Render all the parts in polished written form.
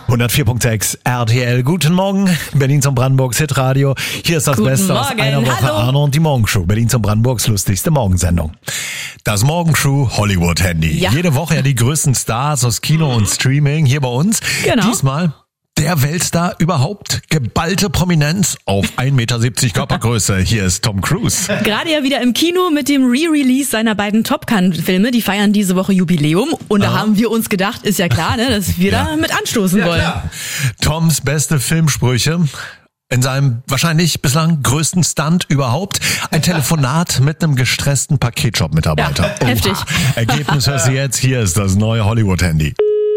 104.6 RTL. Guten Morgen, Berlin zum Brandenburgs Hitradio. Hier ist das Guten Beste aus Morgen. einer Woche. Hallo. Arno und die Morgenshow. Berlin zum Brandenburgs lustigste Morgensendung. Das Morgenshow Hollywood Handy. Ja. Jede Woche ja die größten Stars aus Kino und Streaming hier bei uns. Genau. Diesmal der Weltstar überhaupt. Geballte Prominenz auf 1,70 Meter Körpergröße. Hier ist Tom Cruise. Gerade ja wieder im Kino mit dem Re-Release seiner beiden Top Gun-Filme. Die feiern diese Woche Jubiläum. Und da haben wir uns gedacht, ist ja klar, ne, dass wir da mit anstoßen wollen. Klar. Toms beste Filmsprüche. In seinem wahrscheinlich bislang größten Stunt überhaupt. Ein Telefonat mit einem gestressten Paketshop-Mitarbeiter. Ja, heftig. Ergebnis hörst du jetzt. Hier ist das neue Hollywood-Handy.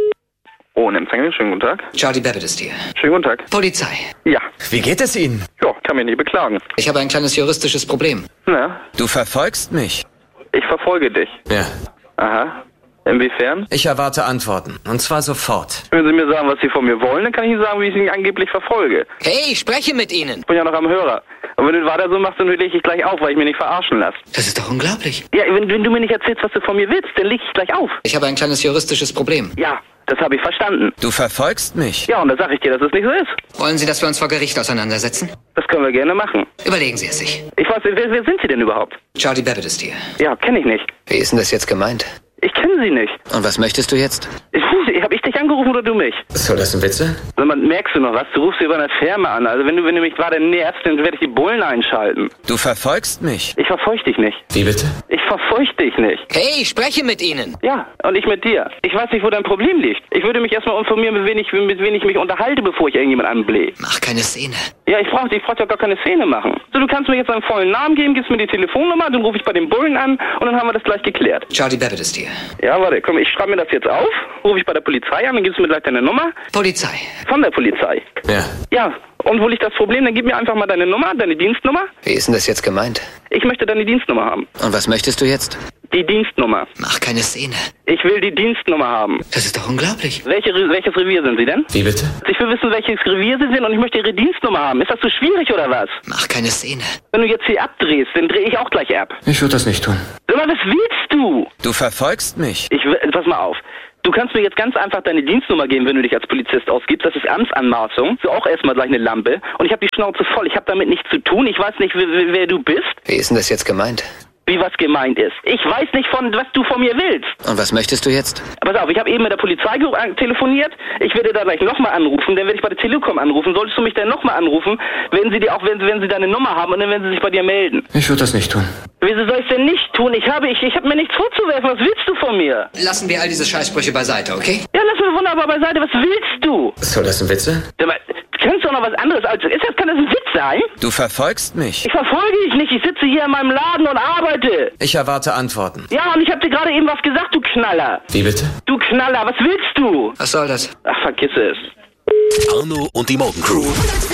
Oh, Empfänger, schönen guten Tag. Charlie Babbitt ist hier. Schönen guten Tag. Polizei. Ja, Wie geht es Ihnen? ja, kann mich nicht beklagen. Ich habe ein kleines juristisches Problem. Na, Du verfolgst mich. ich verfolge dich. Ja. Aha. Inwiefern? Ich erwarte Antworten. Und zwar sofort. Wenn Sie mir sagen, was Sie von mir wollen, dann kann ich Ihnen sagen, wie ich Sie angeblich verfolge. Hey, ich spreche mit Ihnen. Ich bin ja noch am Hörer. Und wenn du weiter so machst, dann lege ich gleich auf, weil ich mich nicht verarschen lasse. Das ist doch unglaublich. Ja, wenn du mir nicht erzählst, was du von mir willst, dann lege ich gleich auf. Ich habe ein kleines juristisches Problem. Ja, das habe ich verstanden. Du verfolgst mich. Ja, und da sage ich dir, dass es nicht so ist. Wollen Sie, dass wir uns vor Gericht auseinandersetzen? Das können wir gerne machen. Überlegen Sie es sich. Ich weiß nicht, wer sind Sie denn überhaupt? Charlie Babbitt ist hier. Ja, kenne ich nicht. Wie ist denn das jetzt gemeint? Ich kenne Sie nicht. Und was möchtest du jetzt? Hab ich dich angerufen oder du mich? Soll das ein Witz sein? Sag mal, merkst du noch was? Du rufst über eine Firma an. Also wenn du mich gerade nervst, dann werde ich die Bullen einschalten. Du verfolgst mich. Ich verfolge dich nicht. Wie bitte? Ich verfolge dich nicht. Hey, ich spreche mit Ihnen. Ja, und ich mit dir. Ich weiß nicht, wo dein Problem liegt. Ich würde mich erstmal informieren, mit wem ich mich unterhalte, bevor ich irgendjemand anblähe. Mach keine Szene. Ja, ich brauch ja gar keine Szene machen. So, du kannst mir jetzt einen vollen Namen geben, gibst mir die Telefonnummer, dann rufe ich bei den Bullen an und dann haben wir das gleich geklärt. Charlie Babbitt ist hier. Ja, warte, komm, ich schreibe mir das jetzt auf, rufe ich bei der Polizei an, dann gibst du mir gleich deine Nummer. Polizei. Von der Polizei. Ja. Ja, und wo liegt das Problem? Dann gib mir einfach mal deine Nummer, deine Dienstnummer. Wie ist denn das jetzt gemeint? Ich möchte deine Dienstnummer haben. Und was möchtest du jetzt? Die Dienstnummer. Mach keine Szene. Ich will die Dienstnummer haben. Das ist doch unglaublich. Welches Revier sind Sie denn? Wie bitte? Ich will wissen, welches Revier Sie sind und ich möchte Ihre Dienstnummer haben. Ist das so schwierig oder was? Mach keine Szene. Wenn du jetzt hier abdrehst, dann drehe ich auch gleich ab. Ich würde das nicht tun. Sag mal, was willst du? Du verfolgst mich. Pass mal auf. Du kannst mir jetzt ganz einfach deine Dienstnummer geben, wenn du dich als Polizist ausgibst. Das ist Amtsanmaßung. So auch erstmal gleich eine Lampe. Und ich habe die Schnauze voll. Ich habe damit nichts zu tun. Ich weiß nicht, wer du bist. Wie ist denn das jetzt gemeint? Wie was gemeint ist. Ich weiß nicht, was du von mir willst. Und was möchtest du jetzt? Pass auf, ich habe eben mit der Polizei telefoniert. Ich werde da gleich nochmal anrufen. Dann werde ich bei der Telekom anrufen. Solltest du mich dann nochmal anrufen, wenn sie deine Nummer haben und dann werden sie sich bei dir melden. Ich würde das nicht tun. Wieso soll ich denn nicht tun? Ich habe mir nichts vorzuwerfen. Was willst du von mir? Lassen wir all diese Scheißsprüche beiseite, okay? Ja, lass mir wunderbar beiseite. Was willst du? Soll das ein Witz sein? Sag mal, kannst du doch noch was anderes als... Kann das ein Witz sein? Du verfolgst mich. Ich verfolge dich nicht. Ich sitze hier in meinem Laden und arbeite. Ich erwarte Antworten. Ja, und ich habe dir gerade eben was gesagt, du Knaller. Wie bitte? Du Knaller, was willst du? Was soll das? Ach, vergiss es. Arno und die Morgencrew.